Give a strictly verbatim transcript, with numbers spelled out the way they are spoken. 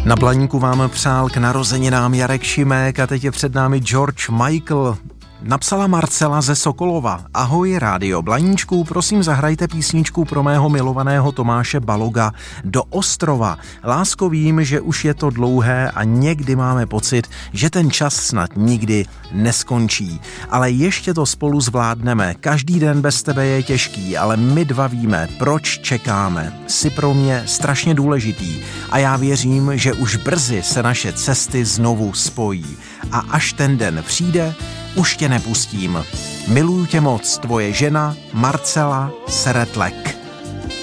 Na Blaníku vám přál k narozeninám Jarek Šimek a teď je před námi George Michael. Napsala Marcela ze Sokolova. Ahoj Rádio Blaníčku, prosím zahrajte písničku pro mého milovaného Tomáše Baloga Do ostrova. Lásko, vím, že už je to dlouhé a někdy máme pocit, že ten čas snad nikdy neskončí. Ale ještě to spolu zvládneme. Každý den bez tebe je těžký, ale my dva víme, proč čekáme. Jsi pro mě strašně důležitý a já věřím, že už brzy se naše cesty znovu spojí. A až ten den přijde, už tě nepustím. Miluju tě moc, tvoje žena Marcela Seretlek.